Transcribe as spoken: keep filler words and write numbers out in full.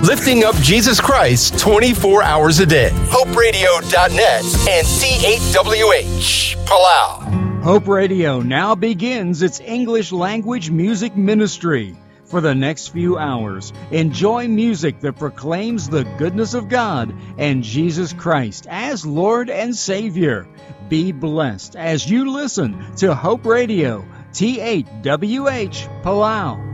lifting up Jesus Christ twenty-four hours a day. hope radio dot net and C eight W H, Palau. Hope Radio now begins its English language music ministry. For the next few hours, enjoy music that proclaims the goodness of God and Jesus Christ as Lord and Savior. Be blessed as you listen to Hope Radio, T eight W H, Palau.